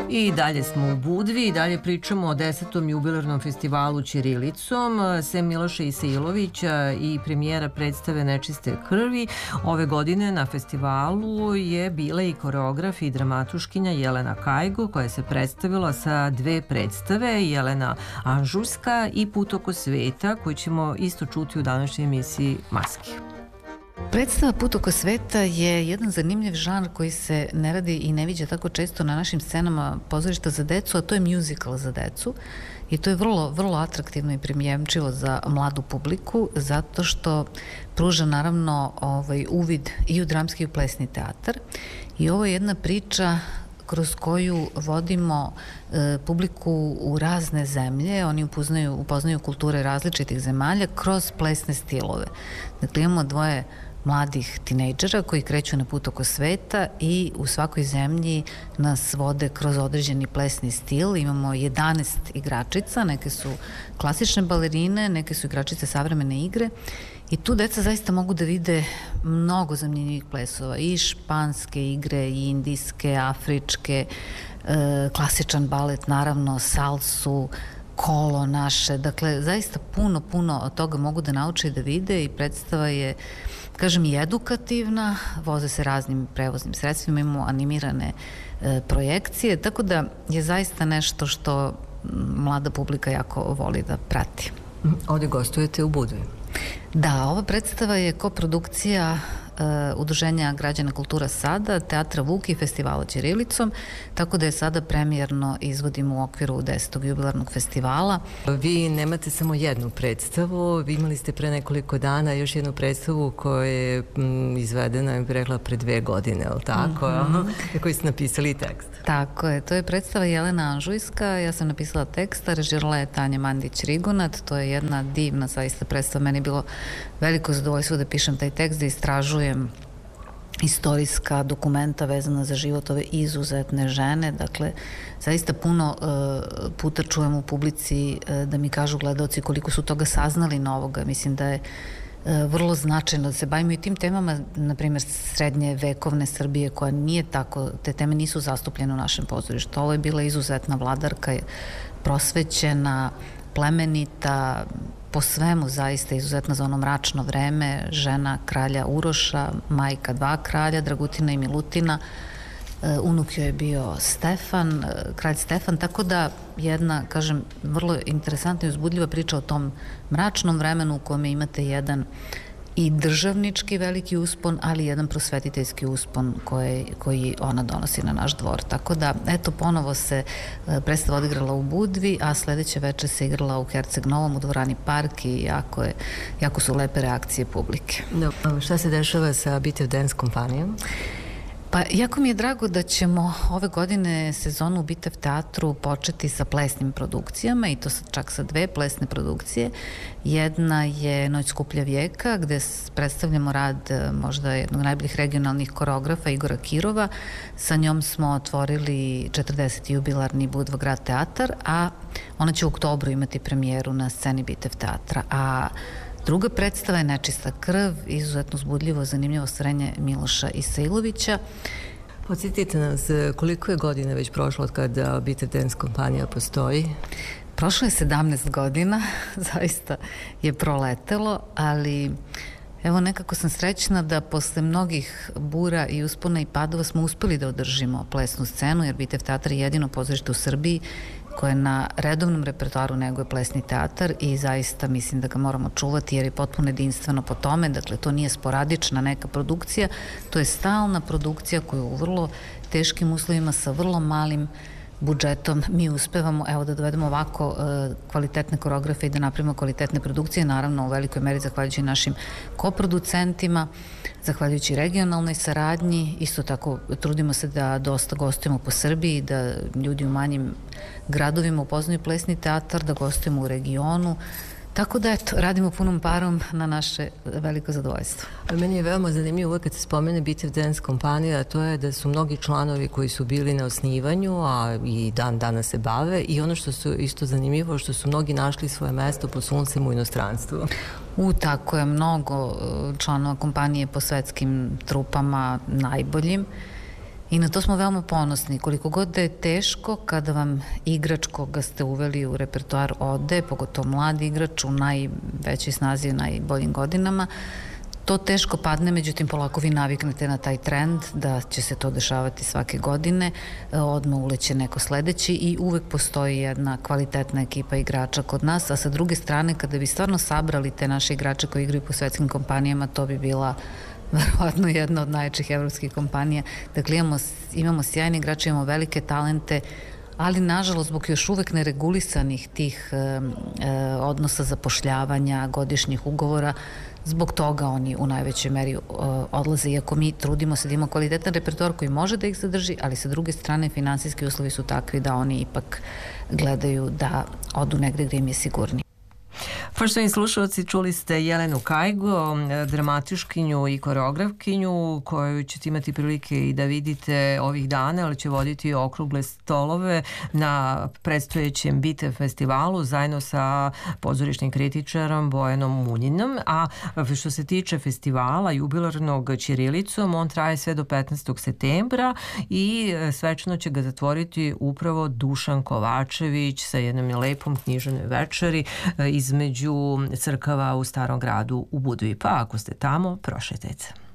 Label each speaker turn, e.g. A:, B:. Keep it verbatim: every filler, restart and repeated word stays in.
A: I dalje smo u Budvi i dalje pričamo o desetom jubilarnom festivalu ćirilicom. Sem Miloša Isailovića i premijera predstave Nečiste krvi, ove godine na festivalu je bila i koreograf i dramatuškinja Jelena Kajgo, koja se predstavila sa dve predstave, Jelena Anžujska i Put oko sveta, koju ćemo isto čuti u današnjoj emisiji Maski.
B: Predstava Put oko sveta je jedan zanimljiv žanr koji se ne radi i ne viđa tako često na našim scenama pozorišta za decu, a to je musical za decu. I to je vrlo, vrlo atraktivno i primjemčivo za mladu publiku, zato što pruža naravno ovaj, uvid i u dramski i u plesni teatar. I ovo je jedna priča kroz koju vodimo e, publiku u razne zemlje, oni upoznaju, upoznaju kulture različitih zemalja kroz plesne stilove. Dakle, imamo dvoje mladih tinejdžera koji kreću na put oko sveta i u svakoj zemlji nas vode kroz određeni plesni stil. Imamo jedanaest igračica, neke su klasične balerine, neke su igračice savremene igre i tu deca zaista mogu da vide mnogo zanimljivih plesova, i španske igre, i indijske, afričke, e, klasičan balet, naravno, salsu, kolo naše, dakle, zaista puno, puno od toga mogu da nauče i da vide i predstava je, kažem, i edukativna, voze se raznim prevoznim sredstvima, imamo animirane e, projekcije, tako da je zaista nešto što mlada publika jako voli da prati.
A: Ovde gostujete u Budvi.
B: Da, ova predstava je koprodukcija uh, Udruženja građana Kultura Sada, Teatra Vuk i Festivala ćirilicom, tako da je sada premijerno izvodimo u okviru desetog jubilarnog festivala.
A: Vi nemate samo jednu predstavu, vi imali ste pre nekoliko dana još jednu predstavu koja je m, izvedena, ja bih rekla, pre dve godine, je li tako? Mm-hmm. Koji ste napisali tekst.
B: Tako je, to je predstava Jelena Anžujska, ja sam napisala tekst, a režirala je Tanja Mandić-Rigonat, to je jedna divna zaista predstava, meni je bilo veliko zadovoljstvo da pišem taj tekst, da istražujem istorijska dokumenta vezana za život ove izuzetne žene, dakle, zaista puno uh, puta čujem u publici uh, da mi kažu gledaoci koliko su toga saznali novoga, mislim da je uh, vrlo značajno da se bavimo i tim temama, na primjer srednje vekovne Srbije, koja nije tako, te teme nisu zastupljene u našem pozorištu. Ovo je bila izuzetna vladarka, prosvećena, plemenita, po svemu zaista izuzetno za ono mračno vreme, žena kralja Uroša, majka dva kralja, Dragutina i Milutina, unuk joj je bio Stefan, kralj Stefan, tako da jedna, kažem, vrlo interesantna i uzbudljiva priča o tom mračnom vremenu u kome imate jedan i državnički veliki uspon, ali jedan prosvetiteljski uspon koji, koji ona donosi na naš dvor. Tako da, eto, ponovo se predstava odigrala u Budvi, a sledeće veče se igrala u Herceg Novom, u dvorani Park i jako, je, jako su lepe reakcije publike.
A: No, šta se dešava sa Bitev Dance kompanijom?
B: Pa, jako mi je drago da ćemo ove godine sezonu u Bitev teatru početi sa plesnim produkcijama i to čak sa dve plesne produkcije. Jedna je Noć skuplja vijeka, gde predstavljamo rad možda jednog najboljih regionalnih koreografa Igora Kirova. Sa njom smo otvorili četrdeseti jubilarni Budva grad teatar, a ona će u oktobru imati premijeru na sceni Bitev teatra. A druga predstava je Nečista krv, izuzetno uzbudljivo, zanimljivo stvorenje Miloša Isailovića.
A: Podsjetite nas, koliko je godina već prošlo od kada Bitev Dance kompanija postoji?
B: Prošlo je sedamnaest godina, zaista je proletelo, ali evo nekako sam srećna da posle mnogih bura i uspona i padova smo uspeli da održimo plesnu scenu, jer Bitev teatar je jedino pozorište u Srbiji koje na redovnom repertoaru neguje plesni teatar i zaista mislim da ga moramo čuvati jer je potpuno jedinstveno po tome, dakle to nije sporadična neka produkcija, to je stalna produkcija koju u vrlo teškim uslovima sa vrlo malim budžetom mi uspevamo, evo, da dovedemo ovako e, kvalitetne koreografe i da napravimo kvalitetne produkcije, naravno u velikoj meri zahvaljujući našim koproducentima, zahvaljujući regionalnoj saradnji, isto tako trudimo se da dosta gostujemo po Srbiji, da ljudi u manjim gradovima upoznaju plesni teatar, da gostujemo u regionu. Tako da, eto, radimo punom parom na naše veliko zadovoljstvo.
A: Meni je veoma zanimljivo uvek kad se spomene Bitev Dance kompanija, a to je da su mnogi članovi koji su bili na osnivanju, a i dan danas se bave, i ono što su isto zanimljivo, što su mnogi našli svoje mesto po suncem u inostranstvu.
B: U, tako je, mnogo članova kompanije po svetskim trupama najboljim. I na to smo veoma ponosni. Koliko god da je teško kada vam igrač koga ste uveli u repertoar ode, pogotovo mladi igrač u najvećoj snazi, u najboljim godinama, to teško padne, međutim polako vi naviknete na taj trend da će se to dešavati svake godine, odmah uleće neko sledeći i uvek postoji jedna kvalitetna ekipa igrača kod nas, a sa druge strane kada bi stvarno sabrali te naše igrače koji igraju po svetskim kompanijama, to bi bila verovatno jedna od najjačih evropskih kompanija. Dakle, imamo, imamo sjajne igrače, imamo velike talente, ali nažalost zbog još uvek neregulisanih tih e, odnosa zapošljavanja, godišnjih ugovora, zbog toga oni u najvećoj meri e, odlaze, iako mi trudimo se da imamo kvalitetan repertoar koji može da ih zadrži, ali sa druge strane finansijski uslovi su takvi da oni ipak gledaju da odu negde gde im je sigurnije.
A: Poštovani slušalci, čuli ste Jelenu Kajgo, dramatičkinju i koreografkinju koju ćete imati prilike i da vidite ovih dana, ali će voditi okrugle stolove na predstojećem Bite festivalu zajedno sa pozorišnim kritičarom Bojanom Munjinom. A što se tiče festivala jubilarnog ćirilicom, on traje sve do petnaestog septembra i svečano će ga zatvoriti upravo Dušan Kovačević sa jednom lepom književnoj večeri između crkava u Starom gradu u Budvi. Pa ako ste tamo, prošetajte.